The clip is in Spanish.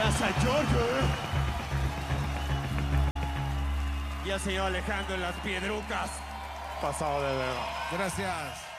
Gracias a Giorgio. Y al señor Alejandro en las piedrucas. Pasado de verdad. Gracias.